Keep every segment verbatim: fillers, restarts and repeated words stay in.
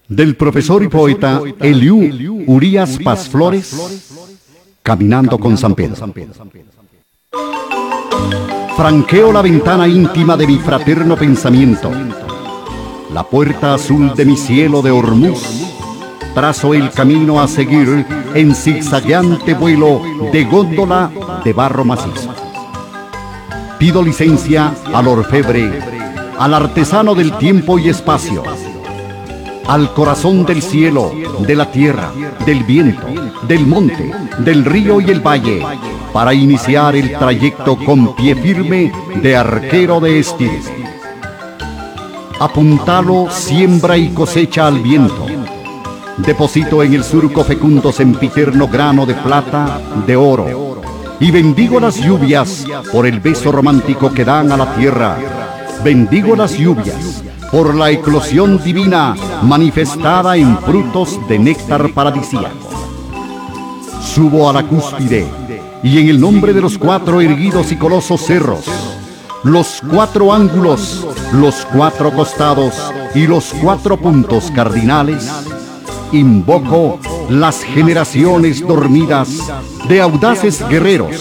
Del profesor y poeta Eliú Urías Paz Flores, Caminando con San Pedro. Franqueo la ventana íntima de mi fraterno pensamiento, la puerta azul de mi cielo de Hormuz, trazo el camino a seguir en zigzagueante vuelo de góndola de barro macizo. Pido licencia al orfebre, al artesano del tiempo y espacio, al corazón del cielo, de la tierra, del viento, del monte, del río y el valle, para iniciar el trayecto con pie firme de arquero de estilo. Apuntalo, siembra y cosecha al viento. Deposito en el surco fecundo sempiterno grano de plata, de oro, y bendigo las lluvias por el beso romántico que dan a la tierra. Bendigo las lluvias por la eclosión divina manifestada en frutos de néctar paradisíaco. Subo a la cúspide y en el nombre de los cuatro erguidos y colosos cerros, los cuatro ángulos, los cuatro costados y los cuatro puntos cardinales, invoco las generaciones dormidas de audaces guerreros,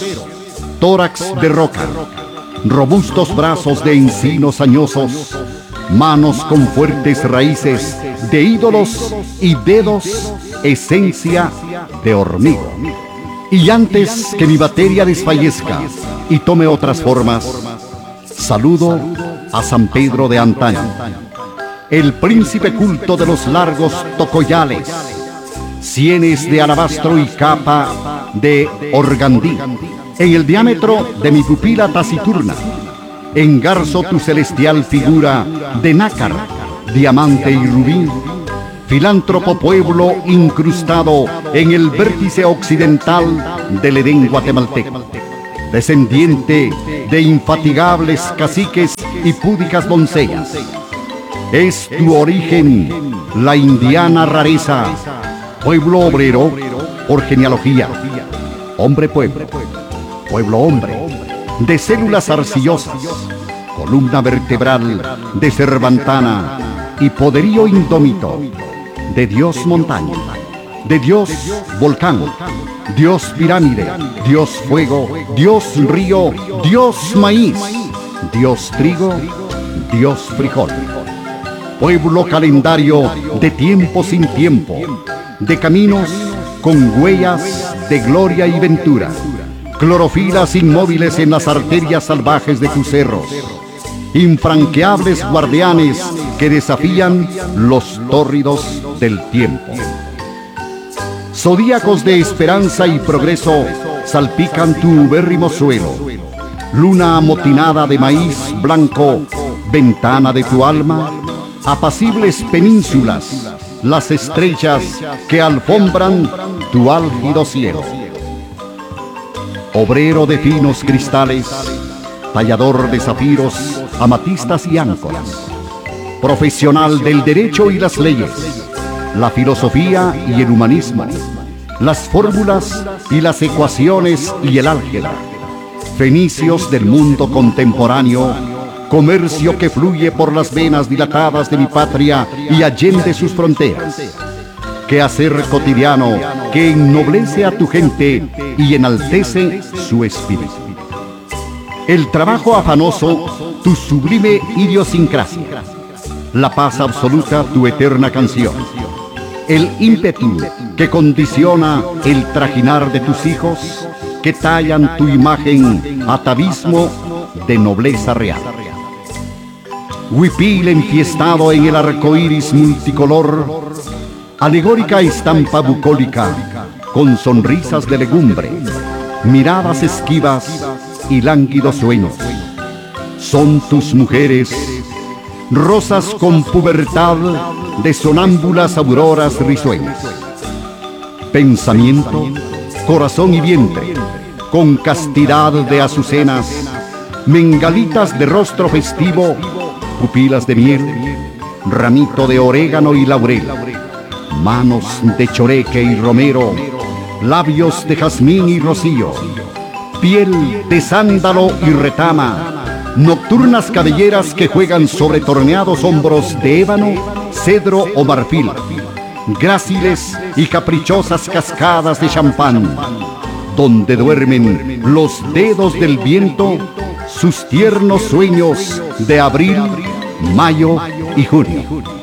tórax de roca, robustos brazos de encinos añosos, manos con fuertes raíces de ídolos y dedos esencia de hormigo. Y antes que mi materia desfallezca y tome otras formas, saludo a San Pedro de antaño, el príncipe culto de los largos tocoyales, sienes de alabastro y capa de organdí. En el diámetro de mi pupila taciturna engarzo tu celestial figura de nácar, diamante y rubí, filántropo pueblo incrustado en el vértice occidental del Edén guatemalteco, descendiente de infatigables caciques y púdicas doncellas. Es tu origen la indiana rareza, pueblo obrero por genealogía, hombre-pueblo, pueblo-hombre, de células arcillosas, columna vertebral de cervantana y poderío indómito, de Dios montaña, de Dios volcán, Dios pirámide, Dios fuego, Dios río, Dios maíz, Dios trigo, Dios frijol. Pueblo calendario de tiempo sin tiempo, de caminos con huellas de gloria y ventura, clorofilas inmóviles en las arterias salvajes de tus cerros, infranqueables guardianes que desafían los tórridos del tiempo. Zodíacos de esperanza y progreso salpican tu ubérrimo suelo, luna amotinada de maíz blanco, ventana de tu alma, apacibles penínsulas, las estrellas que alfombran tu álgido cielo. Obrero de finos cristales, tallador de zafiros, amatistas y áncoras, profesional del derecho y las leyes, la filosofía y el humanismo, las fórmulas y las ecuaciones y el álgebra, fenicios del mundo contemporáneo, comercio que fluye por las venas dilatadas de mi patria y allende sus fronteras. Quehacer cotidiano que ennoblece a tu gente y enaltece su espíritu. El trabajo afanoso, tu sublime idiosincrasia. La paz absoluta, tu eterna canción. El ímpetu que condiciona el trajinar de tus hijos, que tallan tu imagen atavismo de nobleza real. Huipil enfiestado en el arco iris multicolor, alegórica estampa bucólica, con sonrisas de legumbre, miradas esquivas y lánguidos sueños. Son tus mujeres, rosas con pubertad de sonámbulas auroras risueñas. Pensamiento, corazón y vientre, con castidad de azucenas, mengalitas de rostro festivo, pupilas de miel, ramito de orégano y laurel, manos de choreque y romero, labios de jazmín y rocío, piel de sándalo y retama, nocturnas cabelleras que juegan sobre torneados hombros de ébano cedro o marfil, gráciles y caprichosas cascadas de champán, donde duermen los dedos del viento sus tiernos sueños de abril, mayo y junio.